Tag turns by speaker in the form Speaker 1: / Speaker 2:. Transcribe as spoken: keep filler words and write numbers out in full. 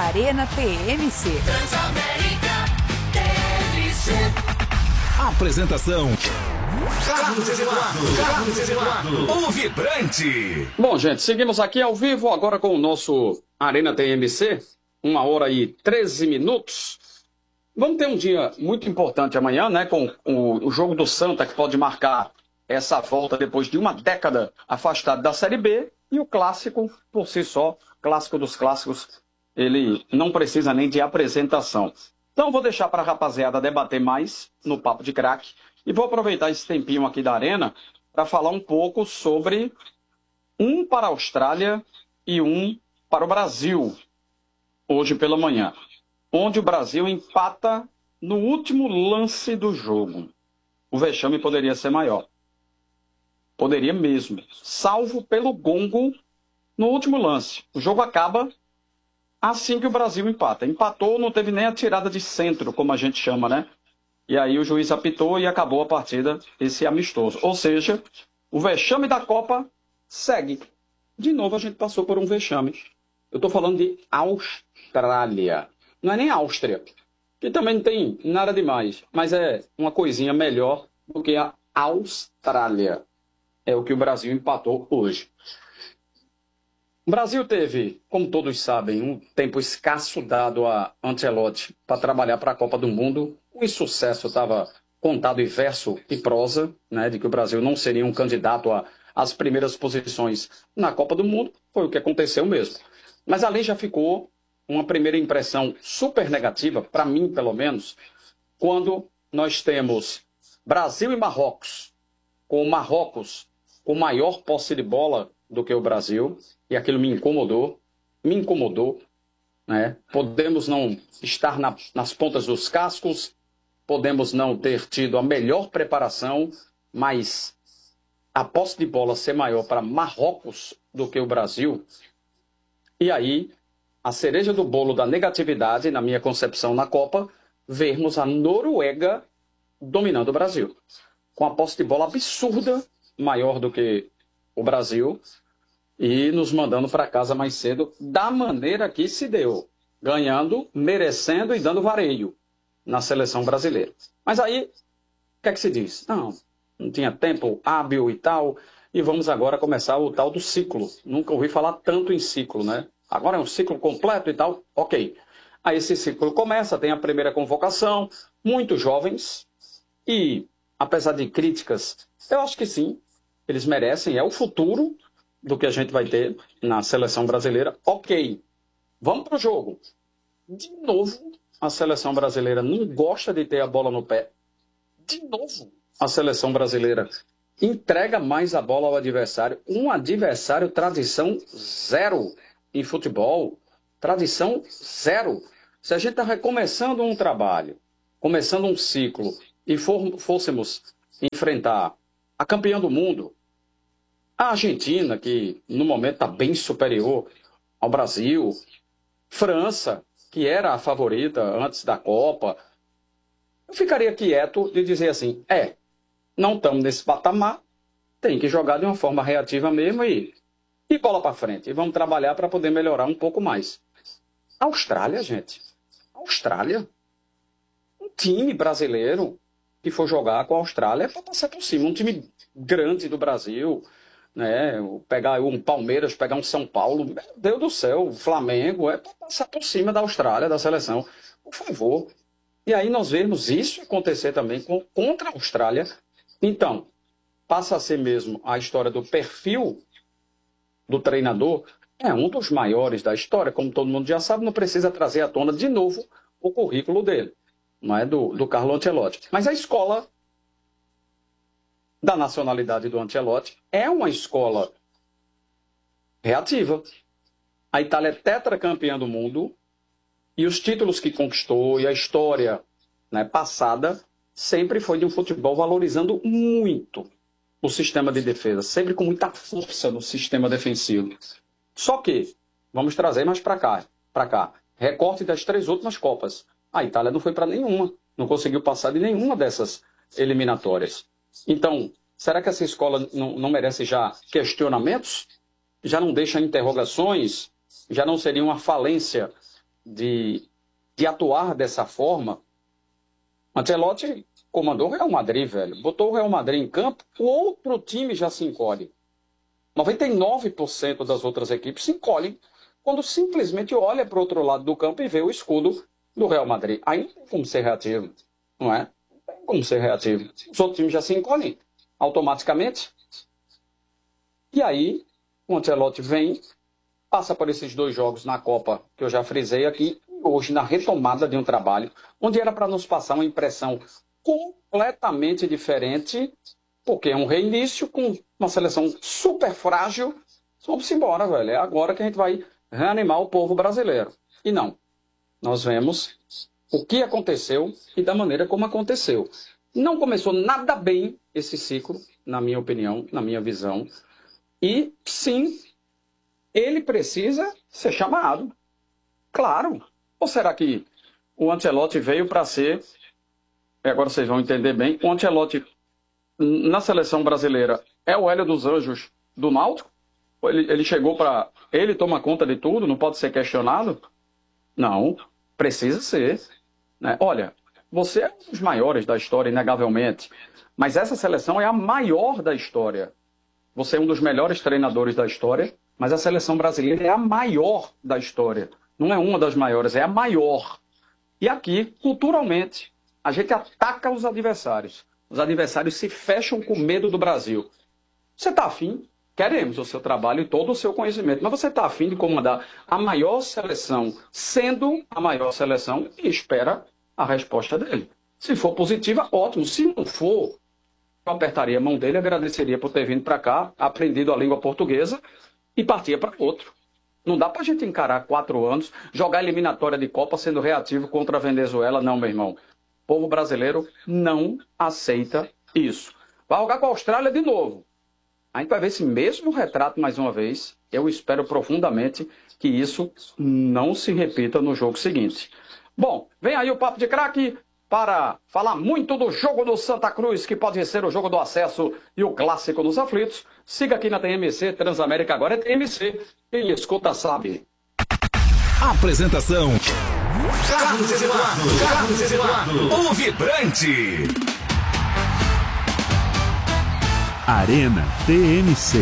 Speaker 1: Arena T M C.
Speaker 2: Transamérica T M C.
Speaker 3: Apresentação: Carlos Eduardo. Carlos Eduardo, o vibrante.
Speaker 4: Bom, gente, seguimos aqui ao vivo agora com o nosso Arena T M C. Uma hora e treze minutos. Vamos ter um dia muito importante amanhã, né? Com o, o jogo do Santa, que pode marcar essa volta depois de uma década afastado da Série B. E o clássico, por si só, clássico dos clássicos, ele não precisa nem de apresentação. Então vou deixar para a rapaziada debater mais no Papo de Craque. E vou aproveitar esse tempinho aqui da Arena para falar um pouco sobre um para a Austrália e um para o Brasil, hoje pela manhã, onde o Brasil empata no último lance do jogo. O vexame poderia ser maior. Poderia mesmo, salvo pelo gongo no último lance. O jogo acaba assim que o Brasil empata. Empatou, não teve nem a tirada de centro, como a gente chama, né? E aí o juiz apitou e acabou a partida, esse amistoso. Ou seja, o vexame da Copa segue. De novo a gente passou por um vexame. Eu estou falando de Austrália. Não é nem Áustria, que também não tem nada demais, mas é uma coisinha melhor do que a Austrália. É o que o Brasil empatou hoje. O Brasil teve, como todos sabem, um tempo escasso dado a Ancelotti para trabalhar para a Copa do Mundo. O insucesso estava contado em verso e prosa, né, de que o Brasil não seria um candidato às primeiras posições na Copa do Mundo. Foi o que aconteceu mesmo. Mas ali já ficou uma primeira impressão super negativa, para mim pelo menos, quando nós temos Brasil e Marrocos, com o Marrocos com maior posse de bola do que o Brasil, e aquilo me incomodou, me incomodou, né? Podemos não estar na, nas pontas dos cascos, podemos não ter tido a melhor preparação, mas a posse de bola ser maior para Marrocos do que o Brasil, e aí a cereja do bolo da negatividade, na minha concepção na Copa, vermos a Noruega dominando o Brasil, com a posse de bola absurda, maior do que o Brasil, e nos mandando para casa mais cedo da maneira que se deu, ganhando, merecendo e dando vareio na seleção brasileira. Mas aí, o que é que se diz? Não, não tinha tempo hábil e tal, e vamos agora começar o tal do ciclo. Nunca ouvi falar tanto em ciclo, né? Agora é um ciclo completo e tal, ok. Aí esse ciclo começa, tem a primeira convocação, muitos jovens, e apesar de críticas, eu acho que sim, eles merecem, é o futuro do que a gente vai ter na seleção brasileira. Ok, vamos para o jogo. De novo, a seleção brasileira não gosta de ter a bola no pé. De novo, a seleção brasileira entrega mais a bola ao adversário. Um adversário tradição zero em futebol. Tradição zero. Se a gente está recomeçando um trabalho, começando um ciclo, e for, fôssemos enfrentar a campeã do mundo, a Argentina, que no momento está bem superior ao Brasil, França, que era a favorita antes da Copa, eu ficaria quieto de dizer assim, é, não estamos nesse patamar, tem que jogar de uma forma reativa mesmo e, e bola para frente. E vamos trabalhar para poder melhorar um pouco mais. Austrália, gente. Austrália. Um time brasileiro que for jogar com a Austrália é para passar por cima. Um time grande do Brasil, né? Pegar um Palmeiras, pegar um São Paulo, meu Deus do céu, o Flamengo, é para passar por cima da Austrália, da seleção. Por favor. E aí nós vemos isso acontecer também com, contra a Austrália. Então, passa a ser mesmo a história do perfil do treinador, é um dos maiores da história, como todo mundo já sabe, não precisa trazer à tona de novo o currículo dele. Não é do, do Carlo Ancelotti. Mas a escola da nacionalidade do Ancelotti é uma escola reativa. A Itália é tetracampeã do mundo e os títulos que conquistou e a história, né, passada sempre foi de um futebol valorizando muito o sistema de defesa, sempre com muita força no sistema defensivo. Só que, vamos trazer mais para cá, para cá, recorte das três últimas Copas. A Itália não foi para nenhuma, não conseguiu passar de nenhuma dessas eliminatórias. Então, será que essa escola não, não merece já questionamentos? Já não deixa interrogações? Já não seria uma falência de, de atuar dessa forma, Ancelotti comandou o Real Madrid, velho. Botou o Real Madrid em campo, o outro time já se encolhe. noventa e nove por cento das outras equipes se encolhem quando simplesmente olha para o outro lado do campo e vê o escudo do Real Madrid. Aí não tem como ser reativo, não é? Não tem como ser reativo. Os outros times já se encolhem automaticamente. E aí, o Ancelotti vem, passa por esses dois jogos na Copa, que eu já frisei aqui, hoje na retomada de um trabalho, onde era para nos passar uma impressão completamente diferente, porque é um reinício com uma seleção super frágil. Vamos embora, velho. É agora que a gente vai reanimar o povo brasileiro. E não. Nós vemos o que aconteceu e da maneira como aconteceu. Não começou nada bem esse ciclo, na minha opinião, na minha visão. E, sim, ele precisa ser chamado. Claro. Ou será que o Ancelotti veio para ser... Agora vocês vão entender bem. O Ancelotti, na seleção brasileira, é o Hélio dos Anjos do Náutico? Ele, ele chegou para... Ele toma conta de tudo, não pode ser questionado? Não, precisa ser. Né? Olha, você é um dos maiores da história, inegavelmente. Mas essa seleção é a maior da história. Você é um dos melhores treinadores da história, mas a seleção brasileira é a maior da história. Não é uma das maiores, é a maior. E aqui, culturalmente, a gente ataca os adversários. Os adversários se fecham com medo do Brasil. Você está afim? Queremos o seu trabalho e todo o seu conhecimento, mas você está afim de comandar a maior seleção, sendo a maior seleção, e espera a resposta dele. Se for positiva, ótimo. Se não for, eu apertaria a mão dele, agradeceria por ter vindo para cá, aprendido a língua portuguesa e partia para outro. Não dá para a gente encarar quatro anos, jogar eliminatória de Copa sendo reativo contra a Venezuela, não, meu irmão. O povo brasileiro não aceita isso. Vai jogar com a Austrália de novo. A gente vai ver esse mesmo retrato mais uma vez. Eu espero profundamente que isso não se repita no jogo seguinte. Bom, vem aí o Papo de Craque para falar muito do jogo do Santa Cruz, que pode ser o jogo do acesso e o clássico dos aflitos. Siga aqui na T M C, Transamérica agora é T M C. Quem escuta sabe.
Speaker 3: Apresentação: Carlos Eduardo. Carlos Eduardo, o vibrante.
Speaker 1: Arena T M C.